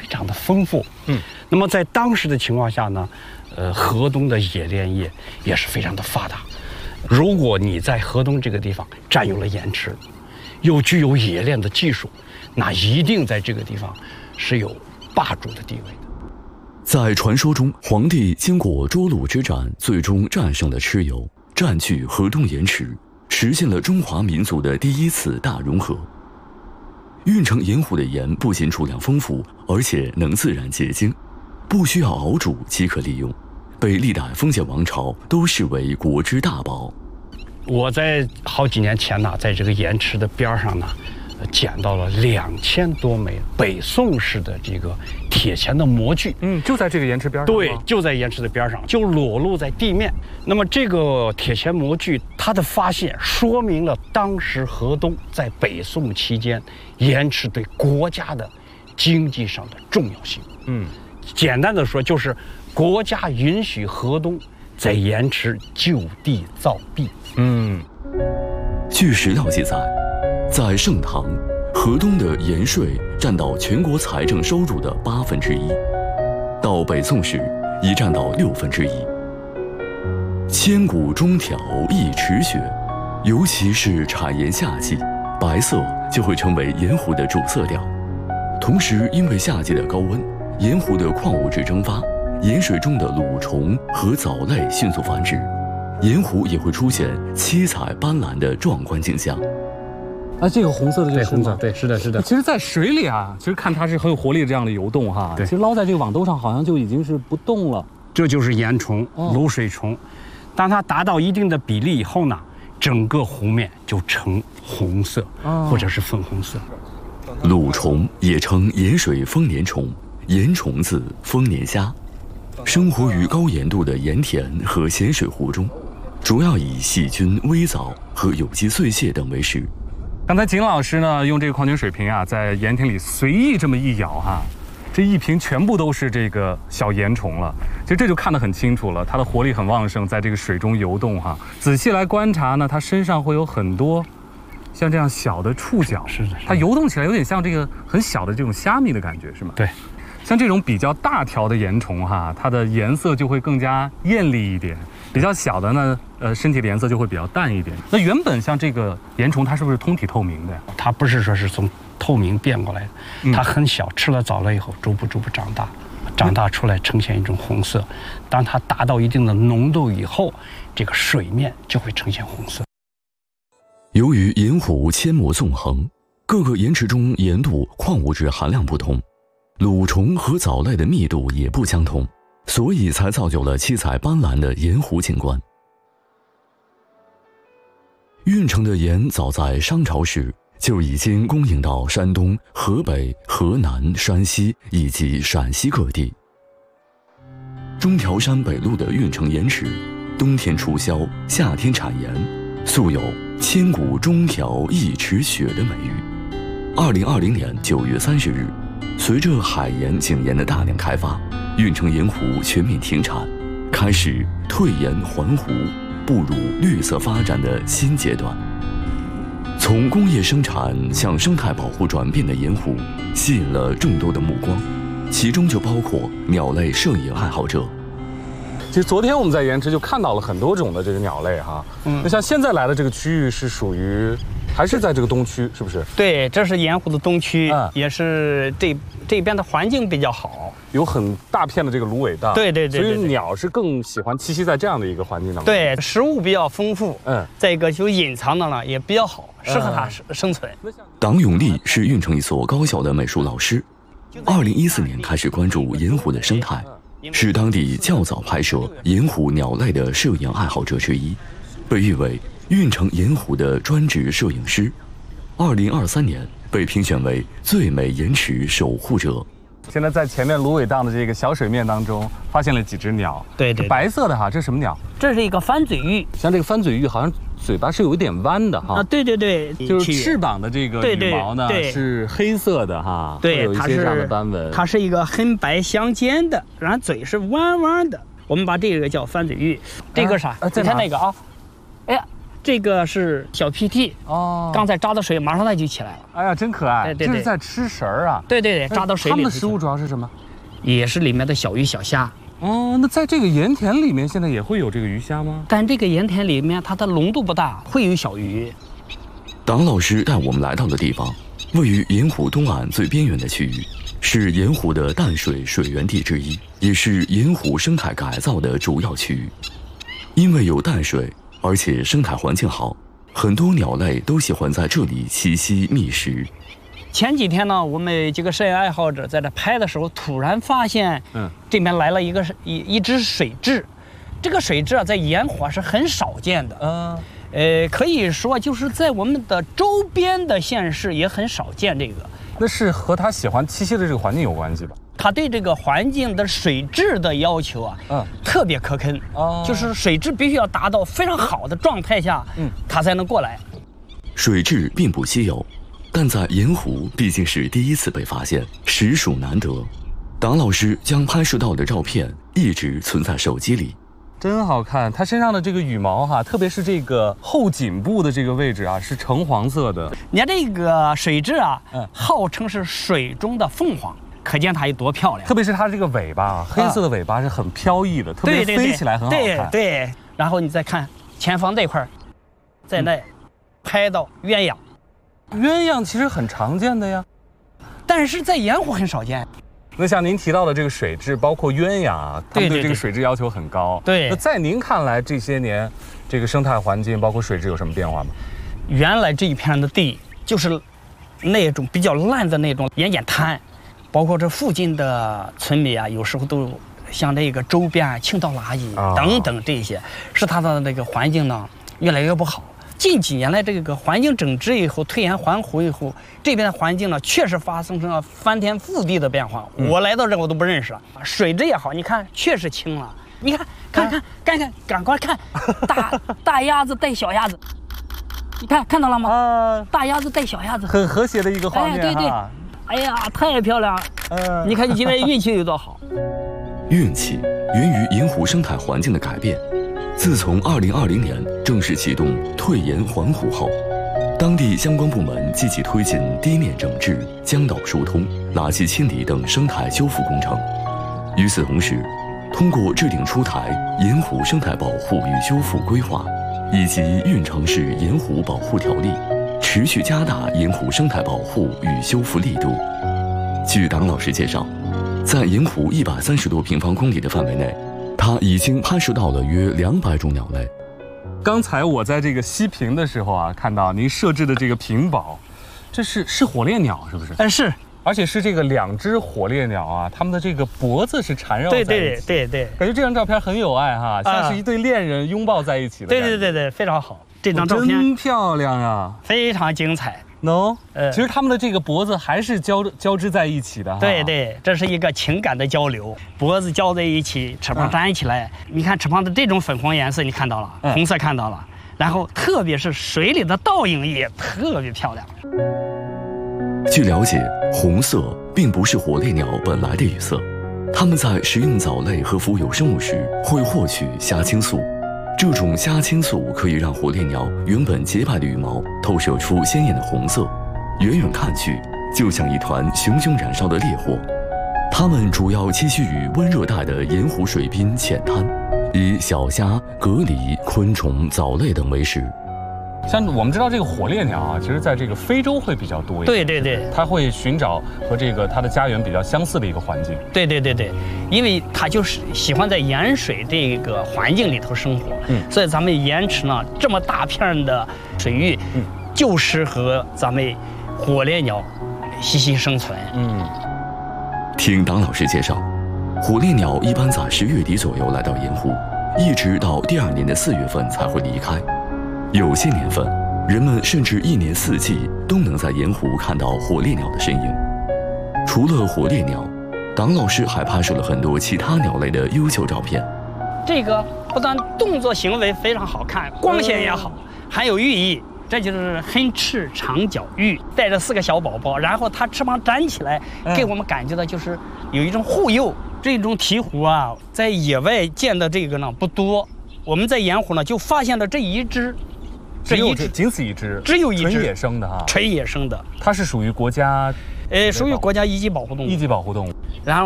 常的丰富。那么在当时的情况下呢，河东的冶炼业也是非常的发达。如果你在河东这个地方占有了盐池，又具有冶炼的技术，那一定在这个地方是有霸主的地位的。 在传说中，黄帝经过涿鹿之战，最终战胜了蚩尤，占据河东盐池，实现了中华民族的第一次大融合。运城盐湖的盐不仅储量丰富，而且能自然结晶，不需要熬煮即可利用，被历代封建王朝都视为国之大宝。 我在好几年前呢，在这个盐池的边上呢，捡到了2000多枚北宋式的这个铁钱的模具。 就在这个盐池边上。 对，就在盐池的边上，就裸露在地面。那么这个铁钱模具，它的发现说明了当时河东在北宋期间盐池对国家的经济上的重要性。简单的说，就是国家允许河东在盐池就地造币。 据史料记载，在盛唐，河东的盐税占到全国财政收入的1/8，到北宋时已占到1/6。千古中条一池雪，尤其是产盐夏季，白色就会成为盐湖的主色调。同时，因为夏季的高温，盐湖的矿物质蒸发，盐水中的蠕虫和藻类迅速繁殖，盐湖也会出现七彩斑斓的壮观景象。 这个红色的就是吗？ 对，是的，是的。 其实，在水里啊，其实看它是很有活力的这样的游动哈。 对， 其实捞在这个网兜上，好像就已经是不动了。 这就是盐虫、卤水虫。当它达到一定的比例以后呢，整个湖面就呈红色，或者是粉红色。 卤虫也称盐水丰年虫、盐虫子、丰年虾，生活于高盐度的盐田和咸水湖中，主要以细菌、微藻和有机碎屑等为食。 刚才景老师呢，用这个矿泉水瓶啊，在盐田里随意这么一舀哈，这一瓶全部都是这个小盐虫了。其实这就看得很清楚了，它的活力很旺盛，在这个水中游动哈。仔细来观察呢，它身上会有很多像这样小的触角， 是的， 它游动起来有点像这个很小的这种虾米的感觉，是吗？ 对。 像这种比较大条的盐虫哈，它的颜色就会更加艳丽一点；比较小的呢，身体的颜色就会比较淡一点。那原本像这个盐虫，它是不是通体透明的呀？ 它不是说是从透明变过来的，它很小，吃了藻类以后，逐步长大出来呈现一种红色。当它达到一定的浓度以后，这个水面就会呈现红色。 由于盐湖阡陌纵横，各个盐池中盐度、矿物质含量不同。卤虫和藻类的密度也不相同，所以才造就了七彩斑斓的盐湖景观。运城的盐早在商朝时就已经供应到山东、河北、河南、山西以及陕西各地。中条山北麓的运城盐池，冬天出销，夏天产盐，素有“千古中条一池雪”的美誉。2020年9月30日。随着海盐、井盐的大量开发，运城盐湖全面停产，开始退盐还湖，步入绿色发展的新阶段。从工业生产向生态保护转变的盐湖，吸引了众多的目光，其中就包括鸟类摄影爱好者。 其实昨天我们在盐池就看到了很多种的这个鸟类哈。那像现在来的这个区域是属于还是在这个东区，是不是？ 对，这是盐湖的东区，也是这边的环境比较好， 有很大片的这个芦苇荡。 对，所以鸟是更喜欢栖息在这样的一个环境当中。 对，食物比较丰富，再一个就隐藏的呢也比较好，适合它生存。 党永利是运城一所高校的美术老师，2014年开始关注盐湖的生态，是当地较早拍摄盐湖鸟类的摄影爱好者之一，被誉为运城盐湖的专职摄影师。2023年被评选为最美盐池守护者。 现在在前面芦苇荡的这个小水面当中，发现了几只鸟。 对， 白色的哈，这是什么鸟？ 这是一个翻嘴鹬。 像这个翻嘴鹬，好像嘴巴是有一点弯的哈。 对， 就是翅膀的这个羽毛呢是黑色的哈， 对， 有一些这样的斑纹。 它是一个黑白相间的，然后嘴是弯弯的。我们把这个叫翻嘴鹬。这个啥？你看那个啊，哎呀。 这个是小屁涕哦， 刚才扎到水，马上它就起来了。 哎呀，真可爱！ 对， 这是在吃食儿啊。 对，扎到水里。 它们的食物主要是什么？ 也是里面的小鱼小虾。 哦，那在这个盐田里面，现在也会有这个鱼虾吗？ 但这个盐田里面它的浓度不大，会有小鱼。 党老师带我们来到的地方，位于盐湖东岸最边缘的区域，是盐湖的淡水水源地之一，也是盐湖生态改造的主要区域。因为有淡水，而且生态环境好，很多鸟类都喜欢在这里栖息觅食。 前几天呢，我们几个摄影爱好者在这拍的时候，突然发现，这边来了一只水蛭。这个水蛭啊，在盐湖是很少见的。可以说就是在我们的周边的县市也很少见这个。 那是和它喜欢栖息的这个环境有关系吧？ 它对这个环境的水质的要求啊，特别苛刻。就是水质必须要达到非常好的状态下，它才能过来。 水蛭并不稀有，但在盐湖毕竟是第一次被发现，实属难得。党老师将拍摄到的照片一直存在手机里。 真好看，它身上的这个羽毛哈，特别是这个后颈部的这个位置啊，是橙黄色的。 你看这个水蛭啊，号称是水中的凤凰，可见它有多漂亮。 特别是它这个尾巴，黑色的尾巴是很飘逸的，特别飞起来很好看。 对，然后你再看前方这块，在那拍到鸳鸯。 鸳鸯其实很常见的呀， 但是在盐湖很少见。 那像您提到的这个水蛭，包括鸳鸯啊，它们对这个水质要求很高。 对。 那在您看来，这些年这个生态环境包括水质有什么变化吗？ 原来这一片的地就是那种比较烂的那种盐碱滩，包括这附近的村民啊，有时候都像这个周边倾倒垃圾等等这些，使它的那个环境呢越来越不好。近几年来，这个环境整治以后，退盐还湖以后，这边的环境呢，确实发生了翻天覆地的变化。我来到这我都不认识了，水质也好，你看确实清了。你看，赶快看，大鸭子带小鸭子，你看到了吗？大鸭子带小鸭子， 很和谐的一个画面。 对，哎呀，太漂亮了。你看你今天运气有多好。 运气源于盐湖生态环境的改变。自从2020年正式启动退盐还湖后，当地相关部门积极推进堤面整治、江道疏通、垃圾清理等生态修复工程。与此同时，通过制定出台盐湖生态保护与修复规划以及运城市盐湖保护条例，持续加大盐湖生态保护与修复力度。据党老师介绍，在盐湖130多平方公里的范围内，他已经拍摄到了约200种鸟类。 刚才我在这个西屏的时候啊，看到您设置的这个屏保，这是火烈鸟是不是？ 是， 而且是这个2只火烈鸟啊，它们的这个脖子是缠绕在一起。 对， 感觉这张照片很有爱哈，像是一对恋人拥抱在一起的。 对，非常好，这张照片真漂亮啊， 非常精彩。 其实他们的这个脖子还是交织在一起的哈。 对，这是一个情感的交流，脖子交在一起，翅膀粘起来。你看翅膀的这种粉红颜色，你看到了，红色看到了，然后特别是水里的倒影也特别漂亮。 据了解，红色并不是火烈鸟本来的语色，它们在食用藻类和浮游生物时会获取虾青素。这种虾青素可以让火烈鸟原本洁白的羽毛透射出鲜艳的红色，远远看去就像一团熊熊燃烧的烈火。它们主要栖息于温热带的盐湖水滨浅滩，以小虾、蛤蜊、昆虫、藻类等为食。 像我们知道这个火烈鸟啊，其实在这个非洲会比较多一点。 对， 它会寻找和这个它的家园比较相似的一个环境。 对，因为它就是喜欢在盐水这个环境里头生活。所以咱们盐池呢这么大片的水域，就适合咱们火烈鸟栖息生存。 听党老师介绍，火烈鸟一般在10月底左右来到盐湖，一直到第2年的4月份才会离开。有些年份，人们甚至1年4季都能在盐湖看到火烈鸟的身影。除了火烈鸟，党老师还拍摄了很多其他鸟类的优秀照片。 这个不但动作行为非常好看，光线也好，还有寓意。这就是黑翅长脚鹬，带着4个小宝宝，然后它翅膀展起来，给我们感觉到就是有一种护佑。这种鹈鹕啊，在野外见的这个呢不多，我们在盐湖呢就发现了这一只。 仅此一只， 只有一只纯野生的哈， 纯野生的， 它是属于国家， 属于国家一级保护动物。 一级保护动物。 然